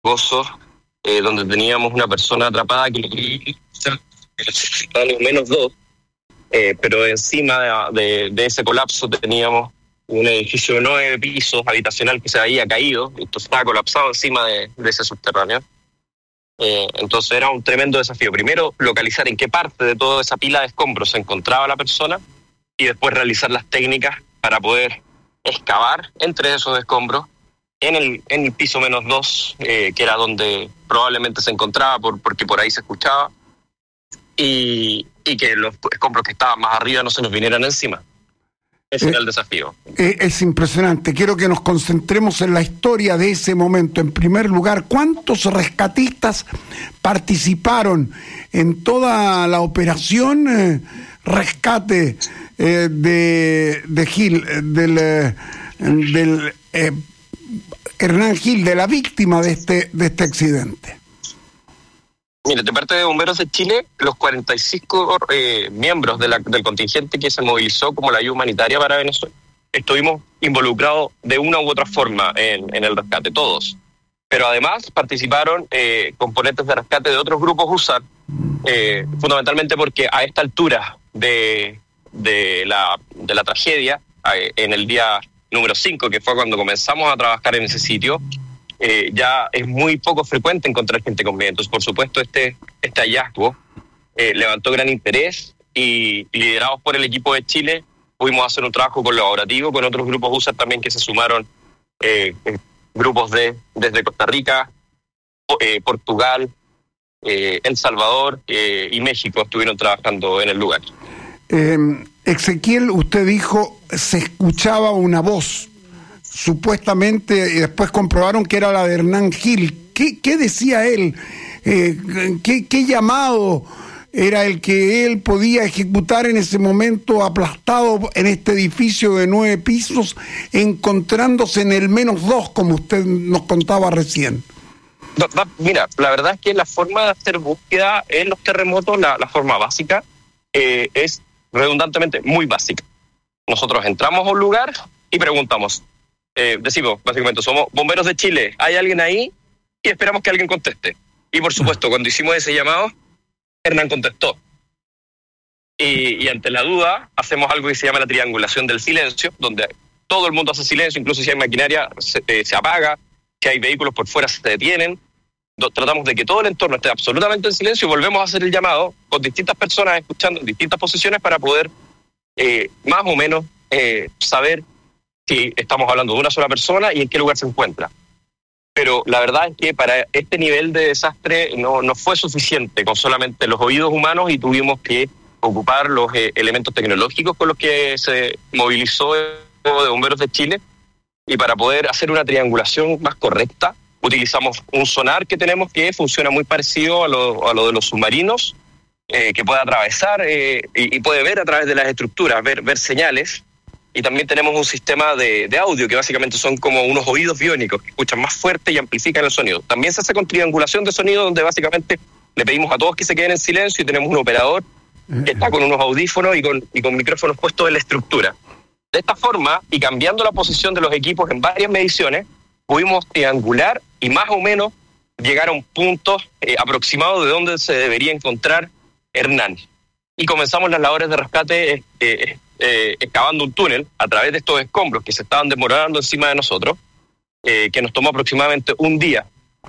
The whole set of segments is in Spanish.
donde teníamos una persona atrapada que menos 2, pero encima de ese colapso teníamos un edificio de 9 pisos habitacional que se había caído, entonces estaba colapsado encima de ese subterráneo. Entonces era un tremendo desafío. Primero, localizar en qué parte de toda esa pila de escombros se encontraba la persona y después realizar las técnicas para poder excavar entre esos escombros en el piso menos 2, que era donde probablemente se encontraba porque por ahí se escuchaba, y que los escombros que estaban más arriba no se nos vinieran encima. Ese era el desafío. Es impresionante. Quiero que nos concentremos en la historia de ese momento. En primer lugar, ¿cuántos rescatistas participaron en toda la operación rescate de Gil, del Hernán Gil, de la víctima de este accidente? Mire, de parte de Bomberos de Chile, los 45 miembros del contingente que se movilizó como la ayuda humanitaria para Venezuela, estuvimos involucrados de una u otra forma en el rescate, todos. Pero además participaron componentes de rescate de otros grupos USAR, fundamentalmente porque a esta altura de la tragedia, en el día número 5, que fue cuando comenzamos a trabajar en ese sitio, ya es muy poco frecuente encontrar gente con vida. Entonces, por supuesto, este hallazgo levantó gran interés y liderados por el equipo de Chile pudimos hacer un trabajo colaborativo con otros grupos USAR también que se sumaron, grupos desde Costa Rica, Portugal, El Salvador y México estuvieron trabajando en el lugar. Ezequiel, usted dijo, se escuchaba una voz, supuestamente, y después comprobaron que era la de Hernán Gil. ¿Qué decía él? ¿Qué llamado era el que él podía ejecutar en ese momento, aplastado en este edificio de 9 pisos, encontrándose en el menos 2, como usted nos contaba recién? Mira, la verdad es que la forma de hacer búsqueda en los terremotos, la forma básica, es redundantemente muy básica. Nosotros entramos a un lugar y preguntamos, decimos básicamente, somos Bomberos de Chile, ¿hay alguien ahí? Y esperamos que alguien conteste. Y por supuesto, cuando hicimos ese llamado, Hernán contestó. Y ante la duda, hacemos algo que se llama la triangulación del silencio, donde todo el mundo hace silencio, incluso si hay maquinaria se apaga, que hay vehículos por fuera se detienen. Tratamos de que todo el entorno esté absolutamente en silencio y volvemos a hacer el llamado con distintas personas escuchando en distintas posiciones para poder más o menos saber si estamos hablando de una sola persona y en qué lugar se encuentra. Pero la verdad es que para este nivel de desastre no fue suficiente con solamente los oídos humanos y tuvimos que ocupar los elementos tecnológicos con los que se movilizó el Cuerpo de Bomberos de Chile, y para poder hacer una triangulación más correcta utilizamos un sonar que tenemos que funciona muy parecido a lo de los submarinos, que puede atravesar y puede ver a través de las estructuras, ver señales. Y también tenemos un sistema de audio que básicamente son como unos oídos biónicos que escuchan más fuerte y amplifican el sonido. También se hace con triangulación de sonido, donde básicamente le pedimos a todos que se queden en silencio y tenemos un operador que está con unos audífonos y con micrófonos puestos en la estructura. De esta forma, y cambiando la posición de los equipos en varias mediciones, pudimos triangular y más o menos llegar a un punto aproximado de donde se debería encontrar Hernán. Y comenzamos las labores de rescate excavando un túnel a través de estos escombros que se estaban demorando encima de nosotros, que nos tomó aproximadamente un día.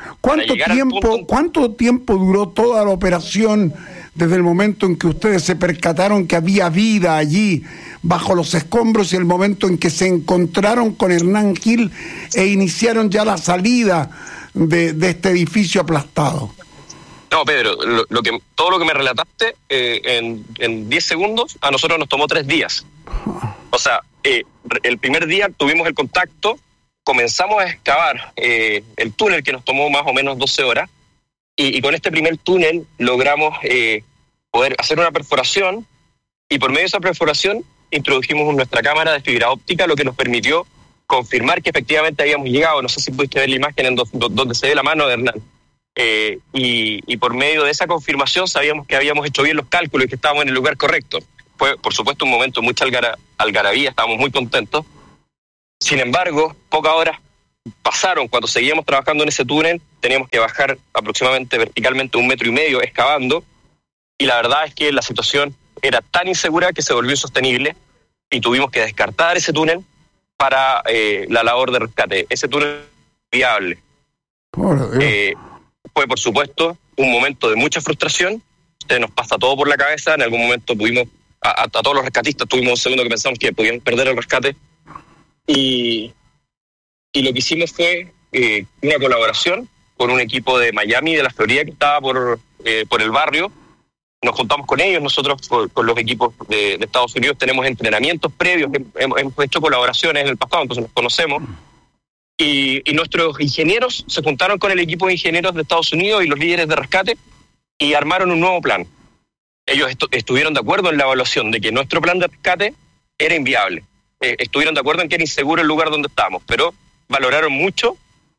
¿Cuánto tiempo duró toda la operación desde el momento en que ustedes se percataron que había vida allí bajo los escombros y el momento en que se encontraron con Hernán Gil e iniciaron ya la salida de este edificio aplastado? No, Pedro, todo lo que me relataste en 10 segundos, a nosotros nos tomó 3 días. O sea, el primer día tuvimos el contacto, comenzamos a excavar el túnel que nos tomó más o menos 12 horas, y con este primer túnel logramos poder hacer una perforación, y por medio de esa perforación introdujimos nuestra cámara de fibra óptica, lo que nos permitió confirmar que efectivamente habíamos llegado. No sé si pudiste ver la imagen en donde se ve la mano de Hernán. Y por medio de esa confirmación sabíamos que habíamos hecho bien los cálculos y que estábamos en el lugar correcto. Fue, por supuesto, un momento de mucha algarabía, estábamos muy contentos. Sin embargo, pocas horas pasaron cuando seguíamos trabajando en ese túnel. Teníamos que bajar aproximadamente verticalmente 1,5 metros excavando, y la verdad es que la situación era tan insegura que se volvió insostenible y tuvimos que descartar ese túnel para la labor de rescate. Ese túnel viable. Fue, por supuesto, un momento de mucha frustración. Nos pasa todo por la cabeza. En algún momento tuvimos, a todos los rescatistas, tuvimos un segundo que pensamos que podíamos perder el rescate. Y lo que hicimos fue una colaboración con un equipo de Miami, de la Florida, que estaba por el barrio. Nos juntamos con ellos. Nosotros, con los equipos de Estados Unidos, tenemos entrenamientos previos, hemos hecho colaboraciones en el pasado, entonces nos conocemos. Y nuestros ingenieros se juntaron con el equipo de ingenieros de Estados Unidos y los líderes de rescate y armaron un nuevo plan. Ellos estuvieron de acuerdo en la evaluación de que nuestro plan de rescate era inviable. Estuvieron de acuerdo en que era inseguro el lugar donde estábamos, pero valoraron mucho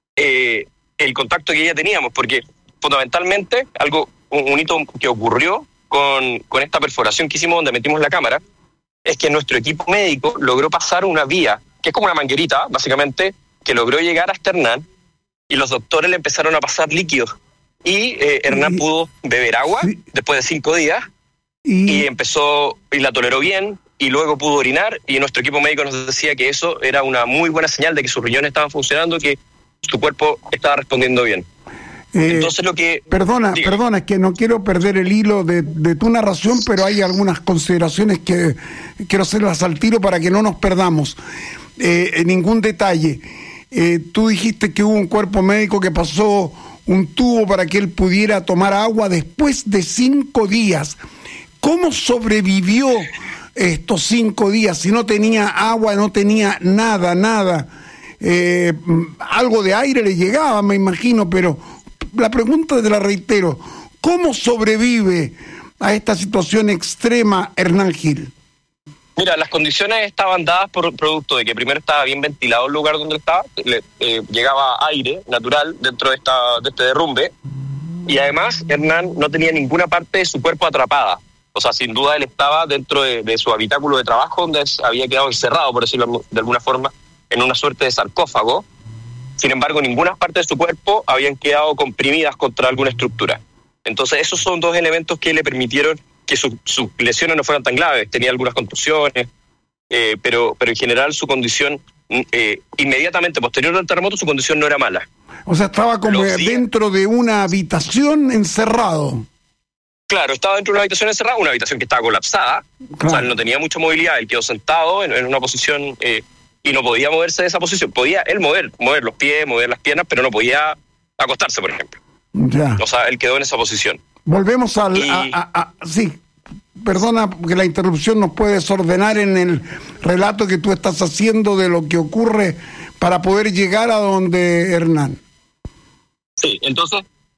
el contacto que ya teníamos, porque fundamentalmente un hito que ocurrió con esta perforación que hicimos donde metimos la cámara es que nuestro equipo médico logró pasar una vía, que es como una manguerita, básicamente, que logró llegar hasta Hernán, y los doctores le empezaron a pasar líquidos. Y Hernán pudo beber agua después de 5 días y la toleró bien, y luego pudo orinar, y nuestro equipo médico nos decía que eso era una muy buena señal de que sus riñones estaban funcionando, que su cuerpo estaba respondiendo bien. Entonces Perdona, es que no quiero perder el hilo de tu narración, pero hay algunas consideraciones que quiero hacerlas al tiro para que no nos perdamos en ningún detalle. Tú dijiste que hubo un cuerpo médico que pasó un tubo para que él pudiera tomar agua después de 5 días. ¿Cómo sobrevivió estos 5 días si no tenía agua, no tenía nada? Algo de aire le llegaba, me imagino, pero la pregunta te la reitero: ¿cómo sobrevive a esta situación extrema Hernán Gil? Mira, las condiciones estaban dadas por producto de que primero estaba bien ventilado el lugar donde estaba, llegaba aire natural dentro de este derrumbe, y además Hernán no tenía ninguna parte de su cuerpo atrapada. O sea, sin duda él estaba dentro de su habitáculo de trabajo, donde había quedado encerrado, por decirlo de alguna forma, en una suerte de sarcófago. Sin embargo, ninguna parte de su cuerpo habían quedado comprimidas contra alguna estructura. Entonces, esos son 2 elementos que le permitieron que sus lesiones no fueran tan graves. Tenía algunas contusiones, pero en general su condición, inmediatamente posterior al terremoto, su condición no era mala. O sea, estaba como dentro de una habitación encerrado. Claro, estaba dentro de una habitación encerrada, una habitación que estaba colapsada. Claro. O sea, él no tenía mucha movilidad, él quedó sentado en una posición y no podía moverse de esa posición. Podía él mover los pies, mover las piernas, pero no podía acostarse, por ejemplo. Ya. O sea, él quedó en esa posición. Volvemos sí, perdona que la interrupción nos puede desordenar en el relato que tú estás haciendo de lo que ocurre para poder llegar a donde Hernán. Sí, entonces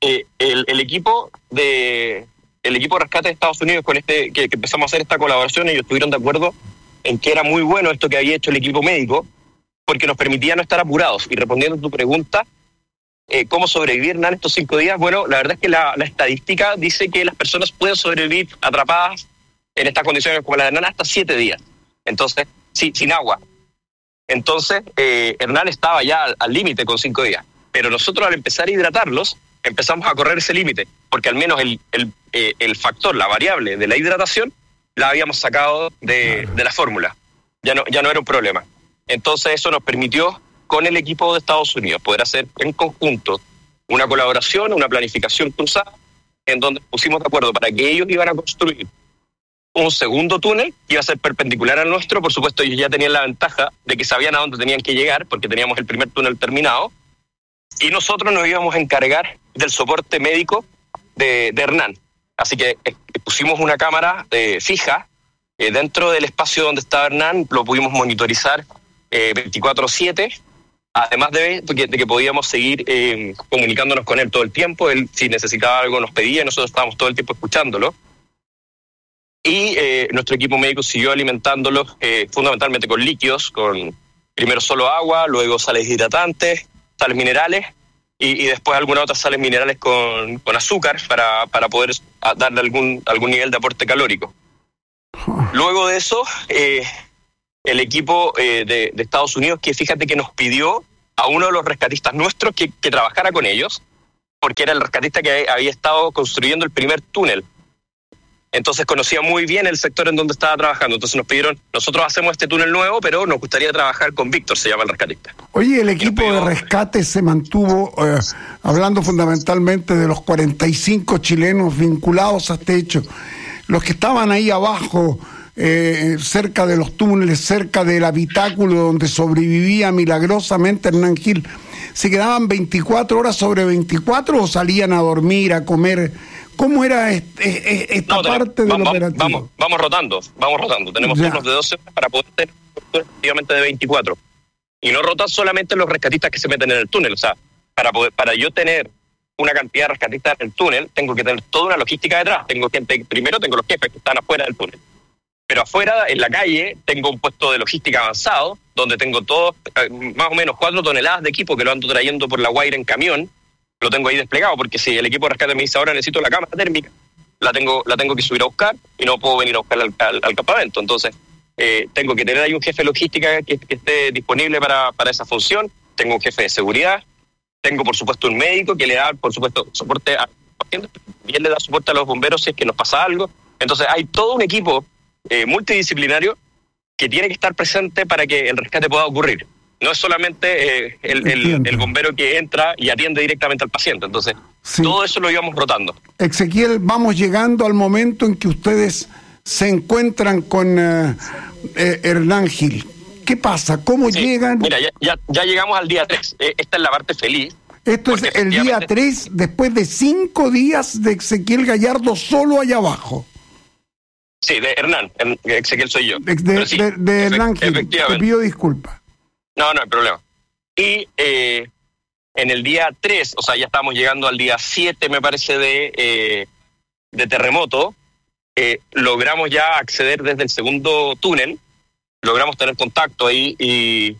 el equipo de rescate de Estados Unidos con que empezamos a hacer esta colaboración, ellos estuvieron de acuerdo en que era muy bueno esto que había hecho el equipo médico, porque nos permitía no estar apurados. Y respondiendo a tu pregunta, ¿cómo sobrevivir Hernán estos 5 días? Bueno, la verdad es que la estadística dice que las personas pueden sobrevivir atrapadas en estas condiciones como la de Hernán hasta 7 días. Entonces, sí, sin agua. Entonces, Hernán estaba ya al límite con 5 días. Pero nosotros, al empezar a hidratarlos, empezamos a correr ese límite, porque al menos el factor, la variable de la hidratación, la habíamos sacado de la fórmula. Ya no era un problema. Entonces, eso nos permitió, con el equipo de Estados Unidos, poder hacer en conjunto una colaboración, una planificación cruzada, en donde pusimos de acuerdo para que ellos iban a construir un segundo túnel que iba a ser perpendicular al nuestro. Por supuesto, ellos ya tenían la ventaja de que sabían a dónde tenían que llegar, porque teníamos el primer túnel terminado, y nosotros nos íbamos a encargar del soporte médico de Hernán. Así que pusimos una cámara fija dentro del espacio donde estaba Hernán, lo pudimos monitorizar 24/7, además de que podíamos seguir comunicándonos con él todo el tiempo. Él, si necesitaba algo, nos pedía y nosotros estábamos todo el tiempo escuchándolo. Y nuestro equipo médico siguió alimentándolo fundamentalmente con líquidos, con primero solo agua, luego sales hidratantes, sales minerales y después algunas otras sales minerales con azúcar para poder darle algún nivel de aporte calórico. Luego de eso, el equipo de Estados Unidos, que fíjate que nos pidió a uno de los rescatistas nuestros que trabajara con ellos, porque era el rescatista que había estado construyendo el primer túnel. Entonces conocía muy bien el sector en donde estaba trabajando. Entonces nos pidieron, nosotros hacemos este túnel nuevo, pero nos gustaría trabajar con Víctor, se llama el rescatista. Oye, el equipo de rescate se mantuvo, hablando fundamentalmente de los 45 chilenos vinculados a este hecho, los que estaban ahí abajo, cerca de los túneles, cerca del habitáculo donde sobrevivía milagrosamente Hernán Gil, ¿se quedaban 24 horas sobre 24 o salían a dormir, a comer? ¿Cómo era esta parte del operativo? Vamos rotando. Tenemos turnos de 12 horas para poder tener efectivamente de 24. Y no rotan solamente los rescatistas que se meten en el túnel. O sea, para yo tener una cantidad de rescatistas en el túnel, tengo que tener toda una logística detrás. Primero tengo los jefes que están afuera del túnel. Pero afuera, en la calle, tengo un puesto de logística avanzado, donde tengo todos, más o menos 4 toneladas de equipo que lo ando trayendo por La Guaira en camión. Lo tengo ahí desplegado, porque si el equipo de rescate me dice ahora necesito la cámara térmica, la tengo que subir a buscar y no puedo venir a buscar al campamento. Entonces, tengo que tener ahí un jefe de logística que esté disponible para esa función. Tengo un jefe de seguridad. Tengo, por supuesto, un médico que le da, por supuesto, soporte a los pacientes. Bien le da soporte a los bomberos si es que nos pasa algo. Entonces, hay todo un equipo multidisciplinario que tiene que estar presente para que el rescate pueda ocurrir. No es solamente el bombero que entra y atiende directamente al paciente. Entonces, sí, todo eso lo íbamos rotando. Ezequiel, vamos llegando al momento en que ustedes se encuentran con Hernán Gil. ¿Qué pasa? ¿Cómo llegan? Mira, ya llegamos al día 3. Esta es la parte feliz. Esto es el día 3, después de 5 días de Ezequiel Gallardo solo allá abajo. Sí, de Hernán. Ezequiel soy yo. De Hernán Gil. Te pido disculpas. No hay problema. Y en el día 3, o sea, ya estamos llegando al día 7, me parece, de terremoto, logramos ya acceder desde el segundo túnel, logramos tener contacto ahí y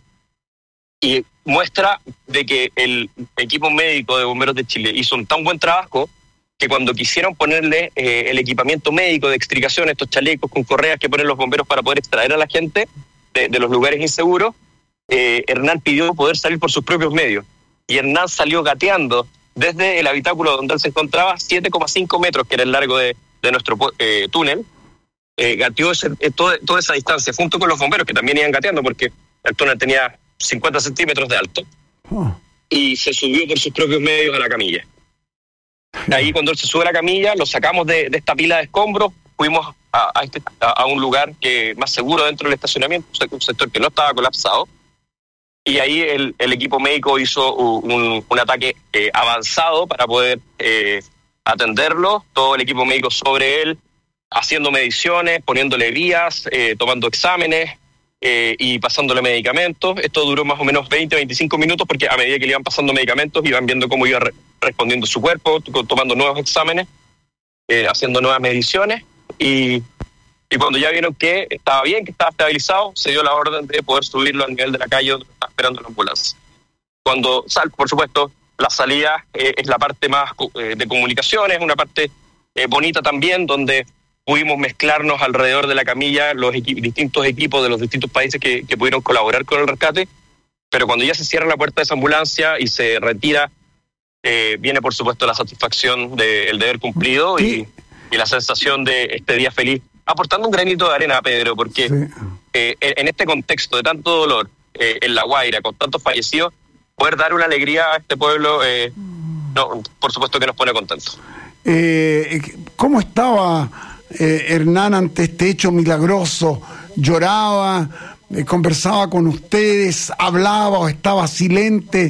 muestra de que el equipo médico de Bomberos de Chile hizo un tan buen trabajo que cuando quisieron ponerle el equipamiento médico de extricación, estos chalecos con correas que ponen los bomberos para poder extraer a la gente de los lugares inseguros, Hernán pidió poder salir por sus propios medios. Y Hernán salió gateando desde el habitáculo donde él se encontraba, 7,5 metros, que era el largo de nuestro túnel. Gateó toda esa distancia, junto con los bomberos, que también iban gateando, porque el túnel tenía 50 centímetros de alto. Y se subió por sus propios medios a la camilla. Ahí, cuando él se sube a la camilla, lo sacamos de esta pila de escombros, fuimos a un lugar más seguro dentro del estacionamiento, un sector que no estaba colapsado. Y ahí el equipo médico hizo un ataque avanzado para poder atenderlo. Todo el equipo médico sobre él, haciendo mediciones, poniéndole vías, tomando exámenes y pasándole medicamentos. Esto duró más o menos 20-25 minutos, porque a medida que le iban pasando medicamentos, iban viendo cómo iba respondiendo su cuerpo, tomando nuevos exámenes, haciendo nuevas mediciones. Y cuando ya vieron que estaba bien, que estaba estabilizado, se dio la orden de poder subirlo al nivel de la calle donde estaba esperando la ambulancia. Cuando por supuesto, la salida es la parte más de comunicaciones, una parte bonita también, donde pudimos mezclarnos alrededor de la camilla los distintos equipos de los distintos países que pudieron colaborar con el rescate. Pero cuando ya se cierra la puerta de esa ambulancia y se retira, viene por supuesto la satisfacción del deber cumplido y la sensación de este día feliz, aportando un granito de arena, Pedro, porque en este contexto de tanto dolor en La Guaira, con tantos fallecidos, poder dar una alegría a este pueblo, por supuesto que nos pone contentos. ¿Cómo estaba Hernán ante este hecho milagroso? ¿Lloraba? ¿Conversaba con ustedes? ¿Hablaba o estaba silente?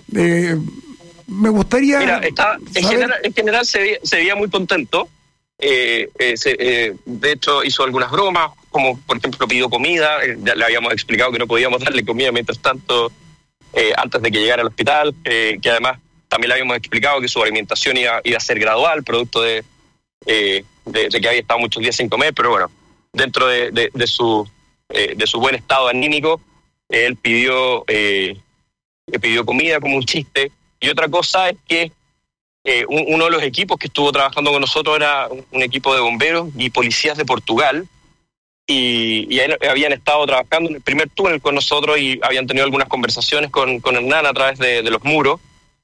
Me gustaría... Mira, en general se veía muy contento. De hecho hizo algunas bromas, como por ejemplo pidió comida. Ya le habíamos explicado que no podíamos darle comida mientras tanto, antes de que llegara al hospital, que además también le habíamos explicado que su alimentación iba a ser gradual, producto de que había estado muchos días sin comer. Pero bueno, dentro de su buen estado anímico, él pidió comida como un chiste. Y otra cosa es que uno de los equipos que estuvo trabajando con nosotros era un equipo de bomberos y policías de Portugal, y ahí habían estado trabajando en el primer túnel con nosotros y habían tenido algunas conversaciones con Hernán a través de los muros.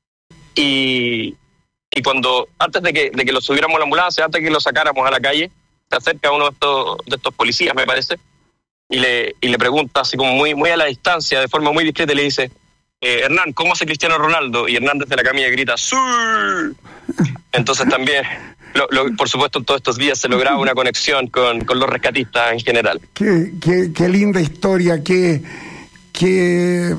Y cuando, antes de que lo subiéramos a la ambulancia, antes de que lo sacáramos a la calle, se acerca uno de estos policías, me parece, y le pregunta así como muy a la distancia, de forma muy discreta, y le dice: Hernán, ¿cómo hace Cristiano Ronaldo? Y Hernán desde la camilla grita: ¡Sí! Entonces también, por supuesto, en todos estos días se lograba una conexión con los rescatistas en general. Qué linda historia, qué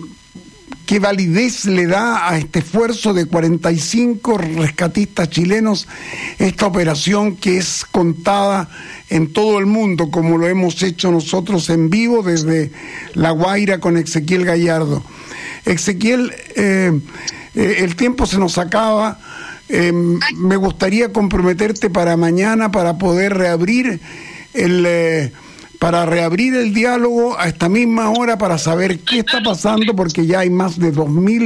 validez le da a este esfuerzo de 45 rescatistas chilenos esta operación que es contada en todo el mundo, como lo hemos hecho nosotros en vivo desde La Guaira con Ezequiel Gallardo. Ezequiel, el tiempo se nos acaba. Me gustaría comprometerte para mañana para poder reabrir el diálogo a esta misma hora para saber qué está pasando, porque ya hay más de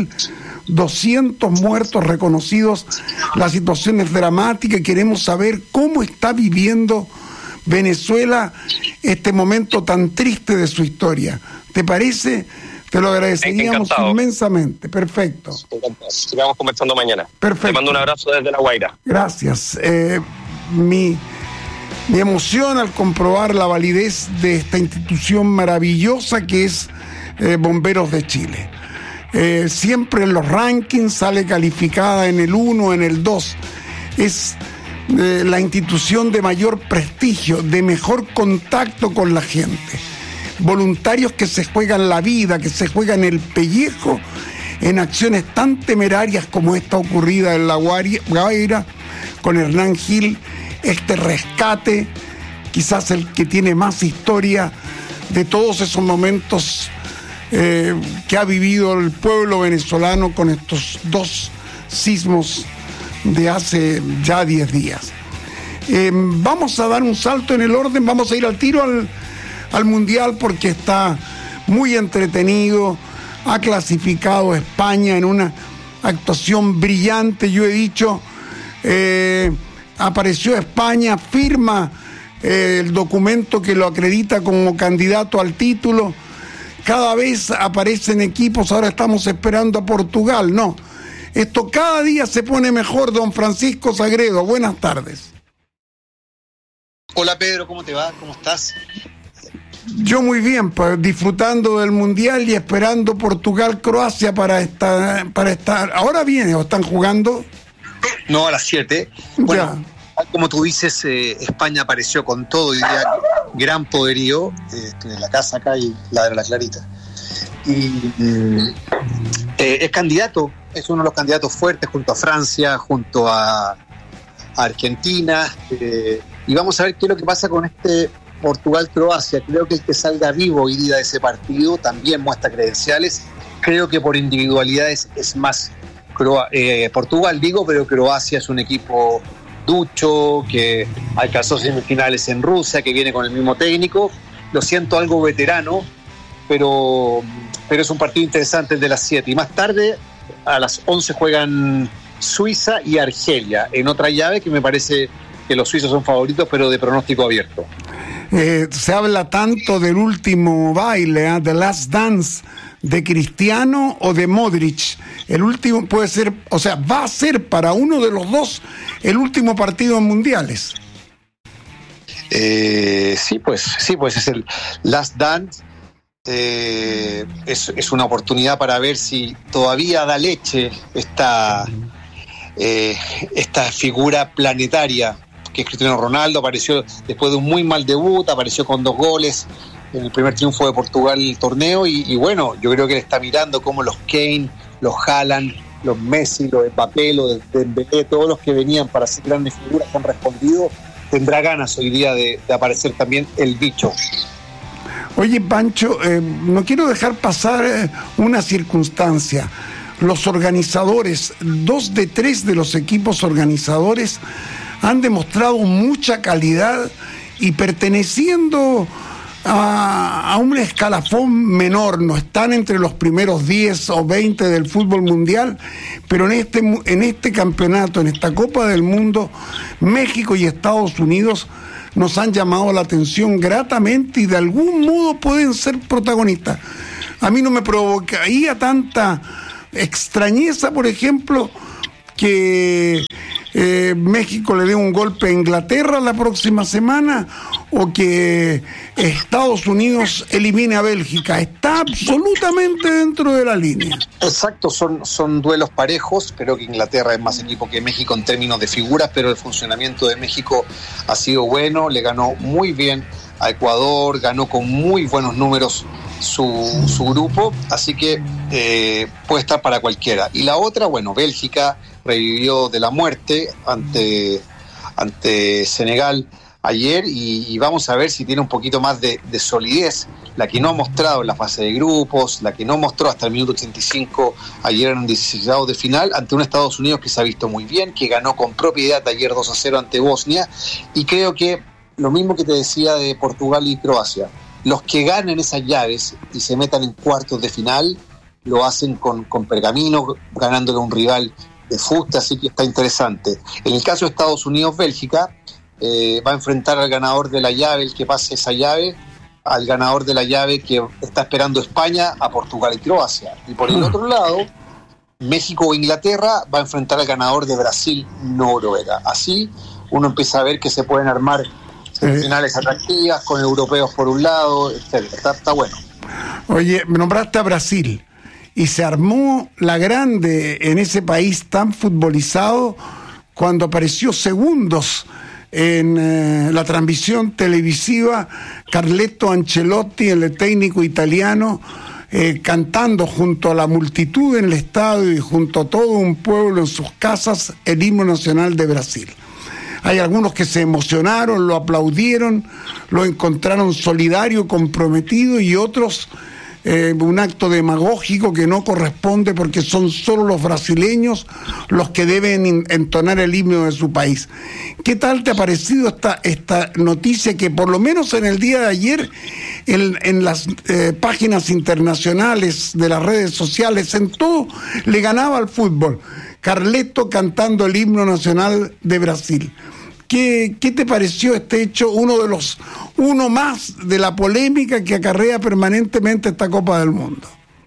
2.200 muertos reconocidos. La situación es dramática y queremos saber cómo está viviendo Venezuela este momento tan triste de su historia. ¿Te parece? Te lo agradeceríamos inmensamente. Perfecto. Sigamos conversando mañana. Perfecto. Te mando un abrazo desde La Guaira. Gracias. Mi emoción al comprobar la validez de esta institución maravillosa que es Bomberos de Chile. Siempre en los rankings sale calificada en el 1, en el 2. Es la institución de mayor prestigio, de mejor contacto con la gente. Voluntarios que se juegan la vida, que se juegan el pellejo en acciones tan temerarias como esta ocurrida en La Guaira con Hernán Gil. Este rescate, quizás el que tiene más historia de todos esos momentos que ha vivido el pueblo venezolano con estos 2 sismos de hace ya 10 días. Vamos a dar un salto en el orden, vamos a ir al tiro al Mundial porque está muy entretenido. Ha clasificado España en una actuación brillante, yo he dicho. Apareció España, firma el documento que lo acredita como candidato al título. Cada vez aparecen equipos, ahora estamos esperando a Portugal. No, esto cada día se pone mejor. Don Francisco Sagredo, buenas tardes. Hola Pedro, ¿cómo te va? ¿Cómo estás? Yo muy bien, pues disfrutando del Mundial y esperando Portugal-Croacia para estar. ¿Ahora viene o están jugando? No, a las 7. Bueno, como tú dices, España apareció con todo, y gran poderío, la casa acá y la de la Clarita. Y es candidato, es uno de los candidatos fuertes junto a Francia, junto a Argentina. Y vamos a ver qué es lo que pasa con este Portugal-Croacia. Creo que el que salga vivo hoy día de ese partido también muestra credenciales. Creo que por individualidades es más Portugal, pero Croacia es un equipo ducho, que alcanzó semifinales en Rusia, que viene con el mismo técnico. Lo siento algo veterano, pero es un partido interesante el de las 7. Y más tarde, a las 11, juegan Suiza y Argelia, en otra llave que me parece que los suizos son favoritos, pero de pronóstico abierto. Se habla tanto del último baile, The Last Dance, de Cristiano o de Modric. El último puede ser, o sea, va a ser para uno de los dos el último partido en mundiales. Sí, pues es el Last Dance. Es una oportunidad para ver si todavía da leche esta figura planetaria que es Cristiano Ronaldo. Apareció después de un muy mal debut, apareció con 2 goles en el primer triunfo de Portugal el torneo, y bueno, yo creo que él está mirando cómo los Kane, los Haaland, los Messi, los Mbappé, los Dembélé, todos los que venían para ser grandes figuras han respondido. Tendrá ganas hoy día de aparecer también el bicho. Oye, Pancho, no quiero dejar pasar una circunstancia. Los organizadores, 2 de 3 de los equipos organizadores han demostrado mucha calidad y perteneciendo a un escalafón menor, no están entre los primeros 10 o 20 del fútbol mundial, pero en este campeonato, en esta Copa del Mundo, México y Estados Unidos nos han llamado la atención gratamente y de algún modo pueden ser protagonistas. A mí no me provocaría tanta extrañeza, por ejemplo, que México le dé un golpe a Inglaterra la próxima semana o que Estados Unidos elimine a Bélgica. Está absolutamente dentro de la línea. Exacto, son duelos parejos. Creo que Inglaterra es más equipo que México en términos de figuras, pero el funcionamiento de México ha sido bueno. Le ganó muy bien a Ecuador, ganó con muy buenos números su grupo, así que puede estar para cualquiera. Y la otra, bueno, Bélgica revivió de la muerte ante Senegal ayer y vamos a ver si tiene un poquito más de solidez, la que no ha mostrado en la fase de grupos, la que no mostró hasta el minuto 85 ayer en un 16avo de final ante un Estados Unidos que se ha visto muy bien, que ganó con propiedad ayer 2-0 ante Bosnia, y creo que lo mismo que te decía de Portugal y Croacia, los que ganen esas llaves y se metan en cuartos de final lo hacen con pergamino, ganándole a un rival de fuste, así que está interesante. En el caso de Estados Unidos-Bélgica, va a enfrentar al ganador de la llave, el que pase esa llave, al ganador de la llave que está esperando España, a Portugal y Croacia. Y por el otro lado, México o Inglaterra va a enfrentar al ganador de Brasil-Noruega. Así uno empieza a ver que se pueden armar finales atractivas con europeos por un lado, etcétera. Está bueno. Oye, me nombraste a Brasil y se armó la grande en ese país tan futbolizado cuando apareció segundos en la transmisión televisiva Carleto Ancelotti, el técnico italiano, cantando junto a la multitud en el estadio y junto a todo un pueblo en sus casas el himno nacional de Brasil. Hay algunos que se emocionaron, lo aplaudieron, lo encontraron solidario, comprometido, y otros un acto demagógico que no corresponde porque son solo los brasileños los que deben entonar el himno de su país. ¿Qué tal te ha parecido esta noticia que por lo menos en el día de ayer en las páginas internacionales de las redes sociales, en todo, le ganaba al fútbol? Carleto cantando el himno nacional de Brasil. ¿Qué te pareció este hecho, uno más de la polémica que acarrea permanentemente esta Copa del Mundo?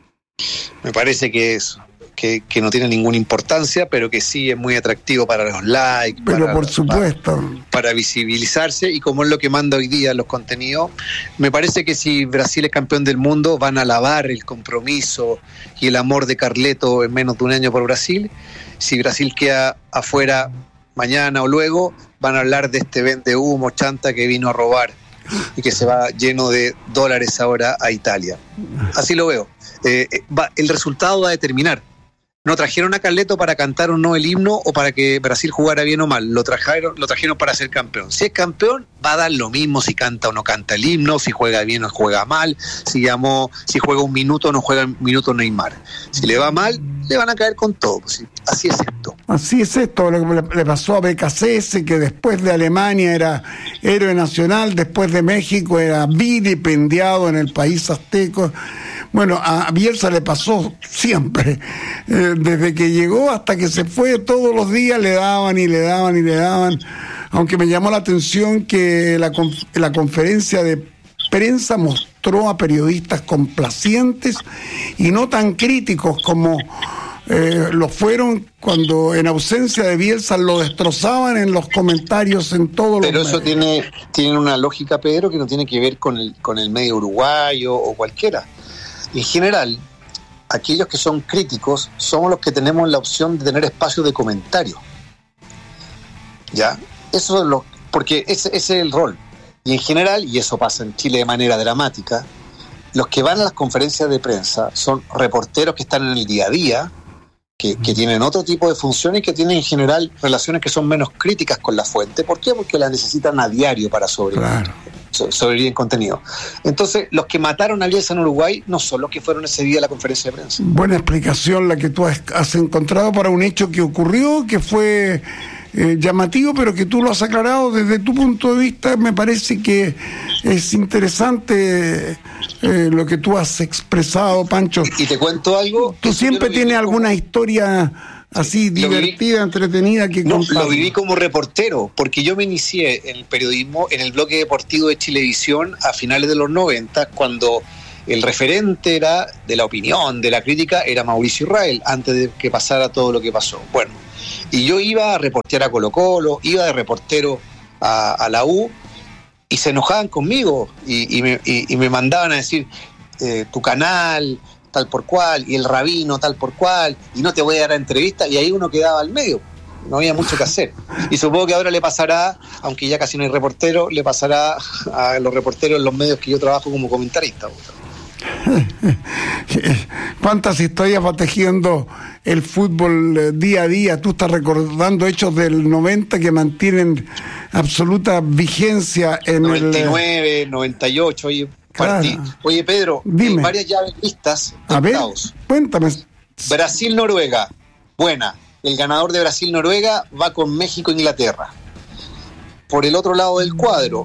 Me parece que no tiene ninguna importancia, pero que sí es muy atractivo para los likes, pero por supuesto, para visibilizarse, y como es lo que manda hoy día los contenidos, me parece que si Brasil es campeón del mundo van a alabar el compromiso y el amor de Carleto en menos de un año por Brasil. Si Brasil queda afuera mañana o luego, van a hablar de este vende humo chanta que vino a robar y que se va lleno de dólares ahora a Italia. Así lo veo. El resultado va a determinar. No trajeron a Carleto para cantar o no el himno o para que Brasil jugara bien o mal. Lo trajeron para ser campeón. Si es campeón, va a dar lo mismo si canta o no canta el himno, si juega bien o juega mal, si juega un minuto o no juega un minuto Neymar. Si le va mal, le van a caer con todo. Pues, así es esto. Así es esto. Lo que le pasó a BKCS, que después de Alemania era héroe nacional, después de México era vilipendiado en el país azteco. Bueno, a Bielsa le pasó siempre, desde que llegó hasta que se fue, todos los días le daban y le daban y le daban, aunque me llamó la atención que la conferencia de prensa mostró a periodistas complacientes y no tan críticos como lo fueron cuando en ausencia de Bielsa lo destrozaban en los comentarios en todos los medios. Pero eso tiene una lógica, Pedro, que no tiene que ver con el medio uruguayo o cualquiera. En general, aquellos que son críticos somos los que tenemos la opción de tener espacio de comentario. ¿Ya? Eso es porque ese es el rol. Y en general, y eso pasa en Chile de manera dramática, los que van a las conferencias de prensa son reporteros que están en el día a día, que tienen otro tipo de funciones y que tienen en general relaciones que son menos críticas con la fuente. ¿Por qué? Porque las necesitan a diario para sobrevivir. Claro. Sobrevivir en contenido. Entonces, los que mataron a Bielsa en Uruguay no son los que fueron ese día a la conferencia de prensa. Buena explicación la que tú has encontrado para un hecho que ocurrió, que fue llamativo, pero que tú lo has aclarado desde tu punto de vista. Me parece que es interesante lo que tú has expresado, Pancho. Y te cuento algo. Tú siempre tienes alguna historia así divertida, entretenida que contar. Lo viví como reportero, porque yo me inicié en el periodismo, en el bloque deportivo de Chilevisión a finales de los 90, cuando el referente era de la opinión, de la crítica, era Mauricio Israel, antes de que pasara todo lo que pasó. Bueno, y yo iba a reportear a Colo-Colo, iba de reportero a la U, y se enojaban conmigo, y me mandaban a decir, tu canal, tal por cual, y el rabino, tal por cual, y no te voy a dar entrevista, y ahí uno quedaba al medio. No había mucho que hacer. Y supongo que ahora le pasará, aunque ya casi no hay reportero, le pasará a los reporteros en los medios que yo trabajo como comentarista. ¿Cuántas historias va tejiendo el fútbol día a día? Tú estás recordando hechos del 90 que mantienen absoluta vigencia en 99, 98, oye, claro. Oye, Pedro, varias llaves listas. A ver, cuéntame. Brasil-Noruega, buena. El ganador de Brasil-Noruega va con México-Inglaterra. Por el otro lado del cuadro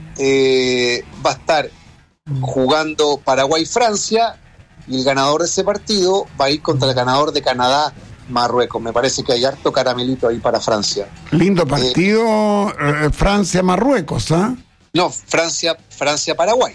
va a estar jugando Paraguay-Francia, y el ganador de ese partido va a ir contra el ganador de Canadá-Marruecos. Me parece que hay harto caramelito ahí para Francia. Lindo partido, Francia-Marruecos, ¿ah? No, Francia-Paraguay.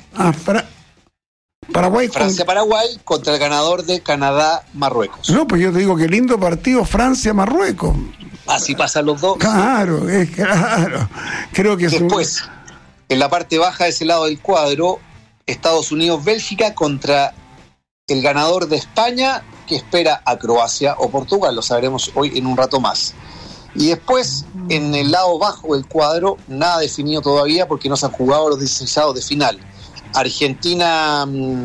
Paraguay. Francia-Paraguay contra el ganador de Canadá-Marruecos. No, pues yo te digo que lindo partido Francia-Marruecos. Así pasan los dos. Claro, claro. Creo que después, en la parte baja de ese lado del cuadro, Estados Unidos-Bélgica contra el ganador de España, que espera a Croacia o Portugal. Lo sabremos hoy en un rato más. Y después, en el lado bajo del cuadro, nada definido todavía porque no se han jugado los 16avos de final. Argentina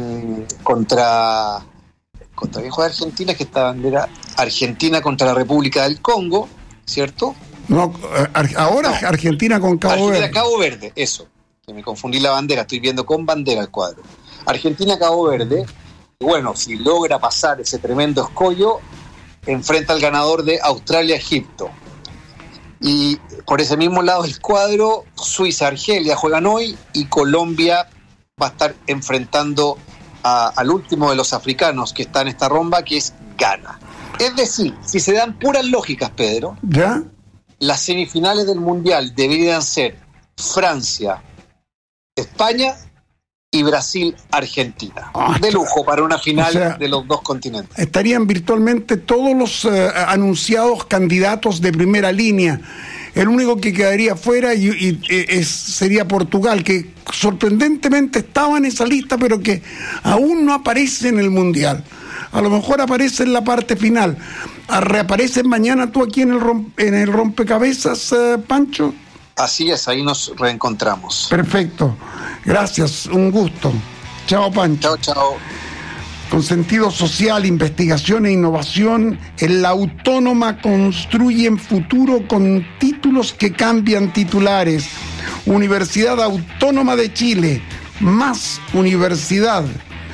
contra quién juega Argentina, que esta bandera, Argentina contra la República del Congo, ¿cierto? No, ahora no. Argentina con Cabo Verde. Cabo Verde, eso, que me confundí la bandera, estoy viendo con bandera el cuadro. Argentina-Cabo Verde, bueno, si logra pasar ese tremendo escollo, enfrenta al ganador de Australia-Egipto. Y por ese mismo lado del cuadro, Suiza-Argelia juegan hoy, y Colombia va a estar enfrentando al último de los africanos que está en esta romba, que es Ghana. Es decir, si se dan puras lógicas, Pedro, ¿ya? Las semifinales del Mundial deberían ser Francia, España y Brasil-Argentina. De lujo para una final de los dos continentes. Estarían virtualmente todos los anunciados candidatos de primera línea. El único que quedaría fuera sería Portugal, que sorprendentemente estaba en esa lista, pero que aún no aparece en el Mundial. A lo mejor aparece en la parte final. ¿Reapareces mañana tú aquí en el rompecabezas, Pancho? Así es, ahí nos reencontramos. Perfecto. Gracias, un gusto. Chao, Pancho. Chao. Con sentido social, investigación e innovación, en la Autónoma construyen futuro con títulos que cambian titulares. Universidad Autónoma de Chile, más universidad.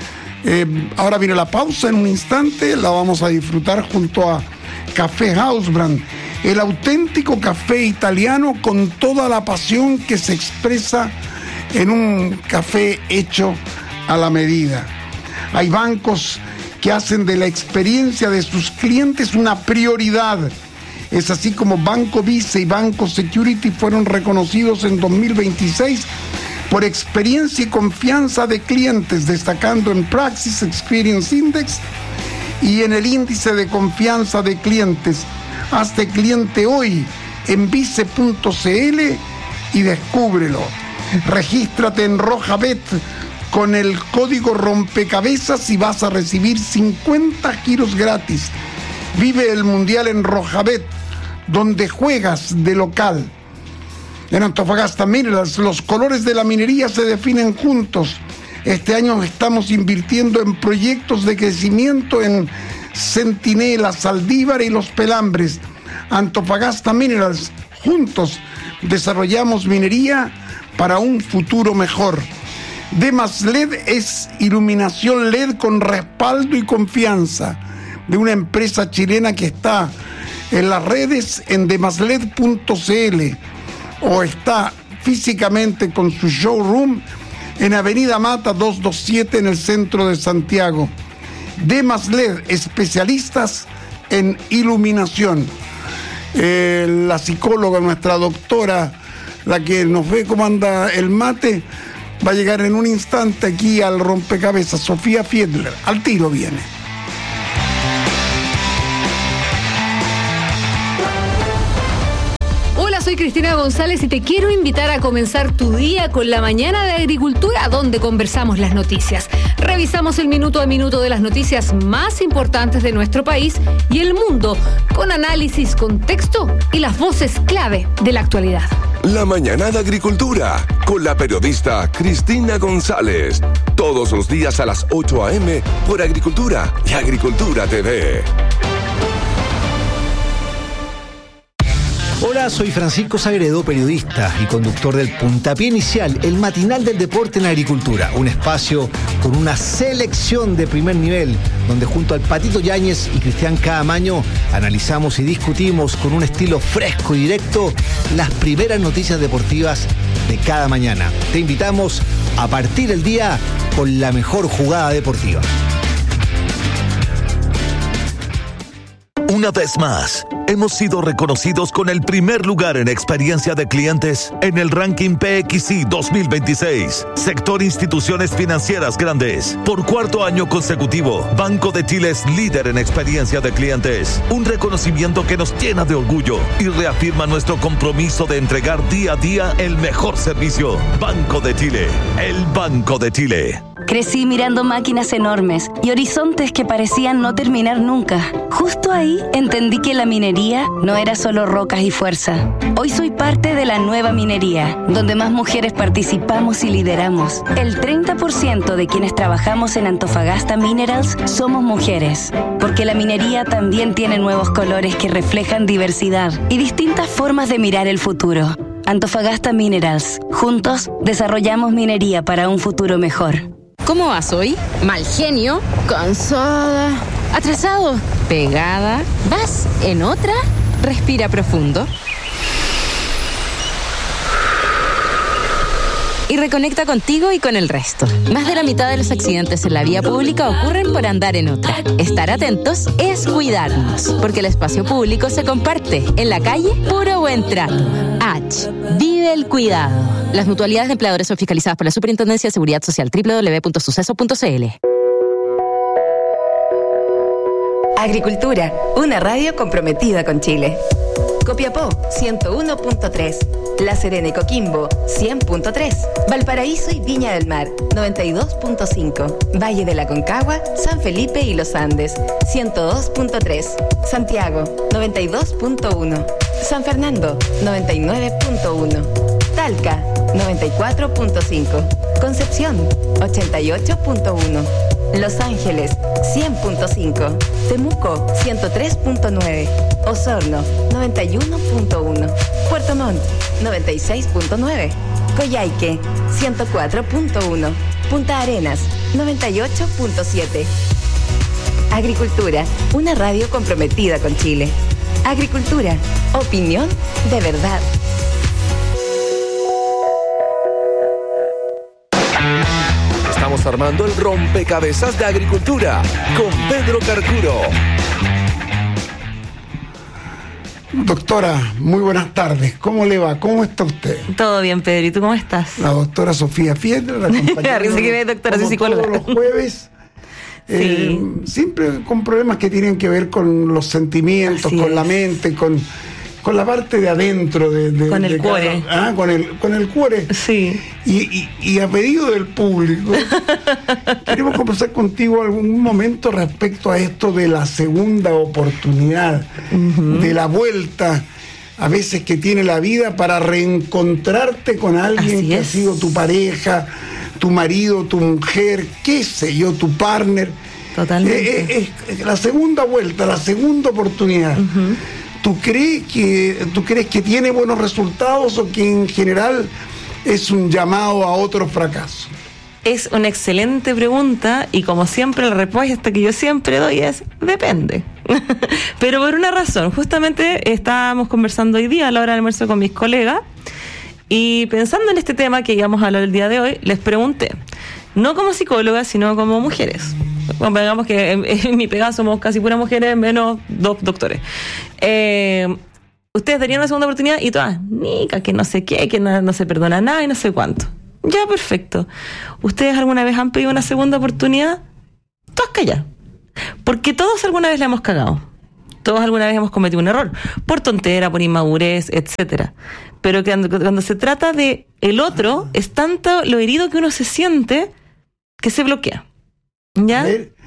Ahora viene la pausa en un instante, la vamos a disfrutar junto a Café Hausbrand, el auténtico café italiano con toda la pasión que se expresa en un café hecho a la medida. Hay bancos que hacen de la experiencia de sus clientes una prioridad. Es así como Banco Vice y Banco Security fueron reconocidos en 2026 por experiencia y confianza de clientes, destacando en Praxis Experience Index y en el índice de confianza de clientes. Hazte cliente hoy en vice.cl y descúbrelo. Regístrate en Rojabet con el código rompecabezas y vas a recibir 50 giros gratis. Vive el Mundial en Rojabet, donde juegas de local. En Antofagasta Minerals, los colores de la minería se definen juntos. Este año estamos invirtiendo en proyectos de crecimiento en Centinela, Saldívar y Los Pelambres. Antofagasta Minerals, juntos desarrollamos minería para un futuro mejor. Demas LED es iluminación LED con respaldo y confianza de una empresa chilena que está en las redes en demasled.cl o está físicamente con su showroom en Avenida Mata 227 en el centro de Santiago. Demasled, especialistas en iluminación. La psicóloga, nuestra doctora, la que nos ve cómo anda el mate, va a llegar en un instante aquí al rompecabezas. Sofía Fiedler, al tiro viene. Soy Cristina González y te quiero invitar a comenzar tu día con la Mañana de Agricultura, donde conversamos las noticias. Revisamos el minuto a minuto de las noticias más importantes de nuestro país y el mundo, con análisis, contexto y las voces clave de la actualidad. La Mañana de Agricultura, con la periodista Cristina González. Todos los días a las 8 a.m. por Agricultura y Agricultura TV. Hola, soy Francisco Sagredo, periodista y conductor del Puntapié Inicial, el matinal del deporte en agricultura. Un espacio con una selección de primer nivel, donde junto al Patito Yáñez y Cristian Caamaño analizamos y discutimos con un estilo fresco y directo las primeras noticias deportivas de cada mañana. Te invitamos a partir el día con la mejor jugada deportiva. Una vez más, hemos sido reconocidos con el primer lugar en experiencia de clientes en el ranking PXI 2026, sector instituciones financieras grandes. Por cuarto año consecutivo, Banco de Chile es líder en experiencia de clientes. Un reconocimiento que nos llena de orgullo y reafirma nuestro compromiso de entregar día a día el mejor servicio. Banco de Chile, el Banco de Chile. Crecí mirando máquinas enormes y horizontes que parecían no terminar nunca. Justo ahí entendí que la minería no era solo rocas y fuerza. Hoy soy parte de la nueva minería, donde más mujeres participamos y lideramos. El 30% de quienes trabajamos en Antofagasta Minerals somos mujeres, porque la minería también tiene nuevos colores que reflejan diversidad y distintas formas de mirar el futuro. Antofagasta Minerals. Juntos desarrollamos minería para un futuro mejor. ¿Cómo vas hoy? Mal genio, cansada, atrasado, pegada. ¿Vas en otra? Respira profundo. Y reconecta contigo y con el resto. Más de la mitad de los accidentes en la vía pública ocurren por andar en otra. Estar atentos es cuidarnos, porque el espacio público se comparte. En la calle, puro buen trato. H. Vive el cuidado. Las mutualidades de empleadores son fiscalizadas por la Superintendencia de Seguridad Social. www.suceso.cl. Agricultura, una radio comprometida con Chile. Copiapó, 101.3. La Serena y Coquimbo, 100.3. Valparaíso y Viña del Mar, 92.5. Valle de la Concagua, San Felipe y Los Andes, 102.3. Santiago, 92.1. San Fernando, 99.1. Talca, 94.5. Concepción, 88.1. Los Ángeles, 100.5. Temuco, 103.9. Osorno, 91.1. Puerto Montt, 96.9. Coyhaique, 104.1. Punta Arenas, 98.7. Agricultura, una radio comprometida con Chile. Agricultura, opinión de verdad. Estamos armando el rompecabezas de Agricultura con Pedro Carcuro. Doctora, muy buenas tardes. ¿Cómo le va? ¿Cómo está usted? Todo bien, Pedro. ¿Y tú cómo estás? La doctora Sofía Fiedler, la compañera. Doctora, soy psicóloga. Todos los jueves. Sí. Siempre con problemas que tienen que ver con los sentimientos, así con es. La mente, con la parte de adentro con el cuore. Con el cuore. Sí. Y a pedido del público, queremos conversar contigo algún momento respecto a esto de la segunda oportunidad, de la vuelta a veces que tiene la vida para reencontrarte con alguien Así que es. ha sido tu pareja, tu marido, tu mujer, qué sé yo, tu partner. Totalmente. La segunda vuelta, la segunda oportunidad. ¿Tú crees que tiene buenos resultados o que en general es un llamado a otro fracaso? Es una excelente pregunta y como siempre la respuesta que yo siempre doy es depende. Pero por una razón, justamente estábamos conversando hoy día a la hora del almuerzo con mis colegas y pensando en este tema que íbamos a hablar el día de hoy, les pregunté, no como psicólogas, sino como mujeres. Bueno, digamos que en mi pegada somos casi puras mujeres, menos 2 doctores. Ustedes darían una segunda oportunidad y todas, nica, que no sé qué, que no se perdona nada y no sé cuánto. Ya, perfecto. ¿Ustedes alguna vez han pedido una segunda oportunidad? Todas callar. Porque todos alguna vez la hemos cagado. Todos alguna vez hemos cometido un error. Por tontera, por inmadurez, etcétera. Pero que cuando se trata de el otro, es tanto lo herido que uno se siente que se bloquea. ¿Ya?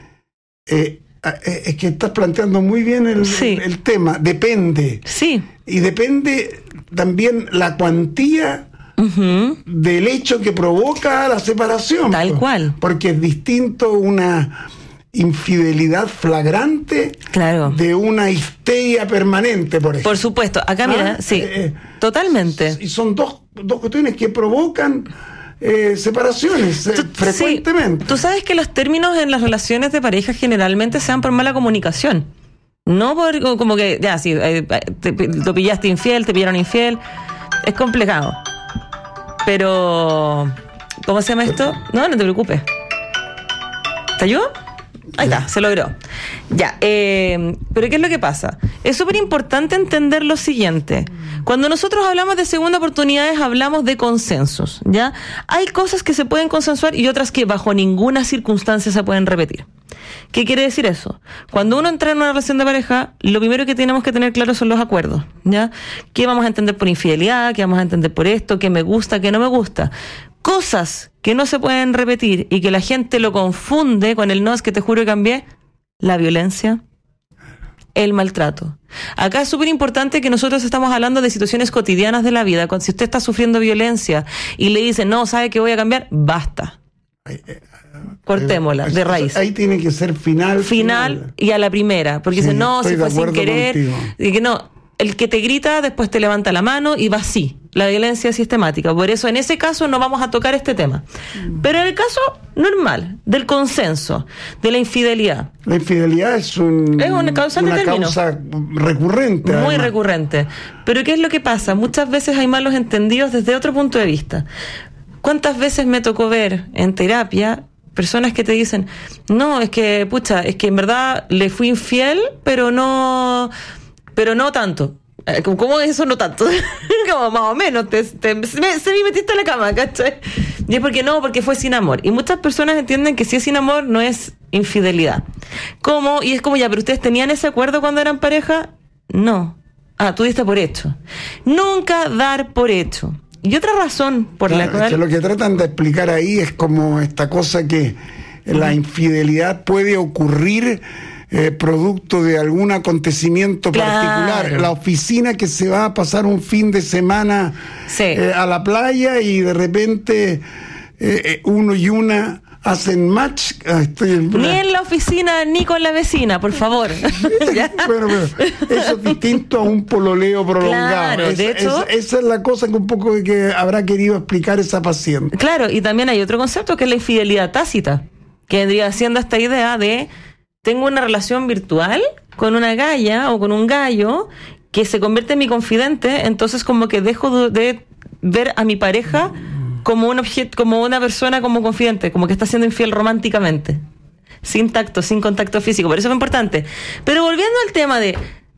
Es que estás planteando muy bien el tema. Depende. Sí. Y depende también la cuantía del hecho que provoca la separación. Tal cual. Porque es distinto una infidelidad flagrante de una histeria permanente, por ejemplo. Por supuesto. Acá, mira, totalmente. Y son dos cuestiones que provocan separaciones frecuentemente. Sí. Tú sabes que los términos en las relaciones de pareja generalmente se dan por mala comunicación. No por como que, ya, sí, lo pillaste infiel, te pillaron infiel. Es complicado. Pero, ¿cómo se llama esto? No te preocupes. ¿Te ayudo? Ahí está, se logró. Ya, pero ¿qué es lo que pasa? Es súper importante entender lo siguiente. Cuando nosotros hablamos de segunda oportunidades, hablamos de consensos, ¿ya? Hay cosas que se pueden consensuar y otras que bajo ninguna circunstancia se pueden repetir. ¿Qué quiere decir eso? Cuando uno entra en una relación de pareja, lo primero que tenemos que tener claro son los acuerdos, ¿ya? ¿Qué vamos a entender por infidelidad? ¿Qué vamos a entender por esto? ¿Qué me gusta? ¿Qué no me gusta? Cosas que no se pueden repetir y que la gente lo confunde con el no, es que te juro que cambié. La violencia, el maltrato. Acá es súper importante que nosotros estamos hablando de situaciones cotidianas de la vida. Si usted está sufriendo violencia y le dice, no, ¿sabe que voy a cambiar? Basta. Cortémosla de raíz. Ahí tiene que ser final y a la primera. Porque dice, no, si fue sin querer. Y que no, el que te grita después te levanta la mano y va así. La violencia sistemática. Por eso en ese caso no vamos a tocar este tema. Pero en el caso normal, del consenso, de la infidelidad. La infidelidad es una causa recurrente. Muy recurrente. Pero ¿qué es lo que pasa? Muchas veces hay malos entendidos desde otro punto de vista. ¿Cuántas veces me tocó ver en terapia personas que te dicen, no, es que en verdad le fui infiel, pero no tanto? ¿Cómo eso no tanto? Como más o menos, se me metiste en la cama, ¿cachai? Y es porque fue sin amor. Y muchas personas entienden que si es sin amor no es infidelidad. ¿Cómo? Y es como, ya, pero ¿ustedes tenían ese acuerdo cuando eran pareja? No. Tú diste por hecho. Nunca dar por hecho. Y otra razón por la cual... Es que lo que tratan de explicar ahí es como esta cosa que la infidelidad puede ocurrir producto de algún acontecimiento particular. La oficina que se va a pasar un fin de semana a la playa y de repente uno y una hacen match. Ni en la oficina ni con la vecina, por favor. Bueno, eso es distinto a un pololeo prolongado. Claro, de hecho, esa es la cosa que un poco que habrá querido explicar esa paciente. Claro, y también hay otro concepto que es la infidelidad tácita, que vendría siendo esta idea de tengo una relación virtual con una galla o con un gallo que se convierte en mi confidente, entonces como que dejo de ver a mi pareja como un objeto, como una persona, como confidente, como que está siendo infiel románticamente, sin tacto, sin contacto físico. Por eso es importante. Pero volviendo al tema de